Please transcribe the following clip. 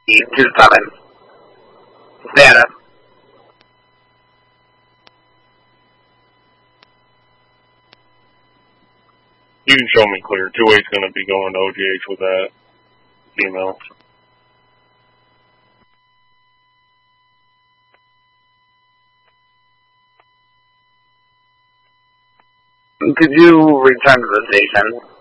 27. Status. You can show me clear. 2-8's going to be going to OGH with that email. Could you return to the station?